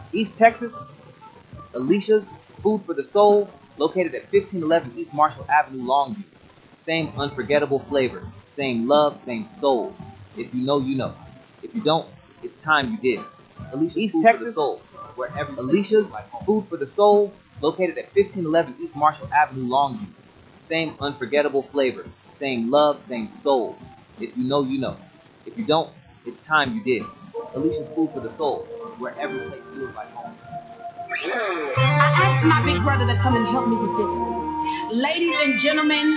East Texas, Alicia's Food for the Soul, located at 1511 East Marshall Avenue, Longview. Same unforgettable flavor, same love, same soul. If you know, you know. If you don't, it's time you did. Alicia's East Food Texas, for the Soul, where Alicia's Food for the Soul, located at 1511 East Marshall Avenue, Longview. Same unforgettable flavor, same love, same soul. If you know, you know. If you don't, it's time you did. Alicia's Food for the Soul, where every plate feels like home. I asked my big brother to come and help me with this. Ladies and gentlemen,